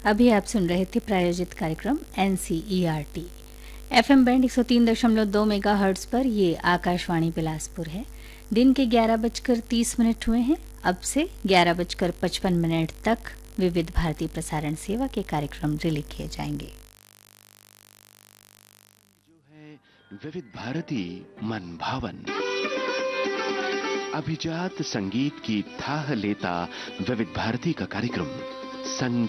अभी आप सुन रहे थे प्रायोजित कार्यक्रम एनसीईआरटी एफएम बैंड 103.2 मेगाहर्ट्ज पर। ये आकाशवाणी बिलासपुर है। दिन के 11:30 हुए हैं। अब से 11:55 तक विविध भारती प्रसारण सेवा के कार्यक्रम रिले किए जाएंगे। जो है विविध भारती मन भावन, अभिजात संगीत की थाह लेता विविध भारती का कार्यक्रम